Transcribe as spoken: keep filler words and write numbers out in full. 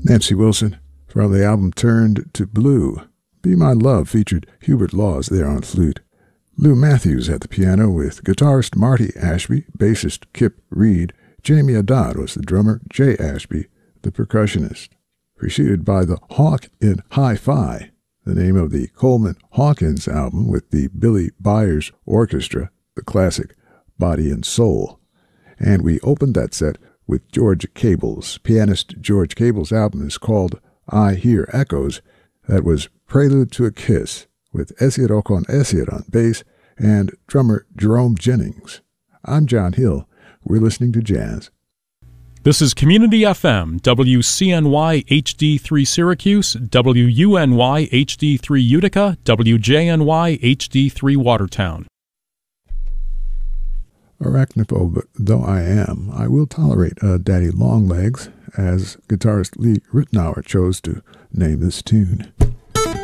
Nancy Wilson, from the album Turned to Blue. Be My Love featured Hubert Laws there on flute. Lou Matthews at the piano with guitarist Marty Ashby, bassist Kip Reed. Jamie Haddad was the drummer, Jay Ashby, the percussionist. Preceded by the Hawk in Hi-Fi, the name of the Coleman Hawkins album with the Billy Byers Orchestra, the classic Body and Soul. And we opened that set with George Cable's. Pianist George Cable's album is called I Hear Echoes. That was Prelude to a Kiss with Esier Ocon Esier on bass and drummer Jerome Jennings. I'm John Hill. We're listening to jazz. This is Community F M, W C N Y H D three Syracuse, W U N Y H D three Utica, W J N Y H D three Watertown. Arachnophobe though I am, I will tolerate a Daddy Longlegs, as guitarist Lee Ritenour chose to name this tune.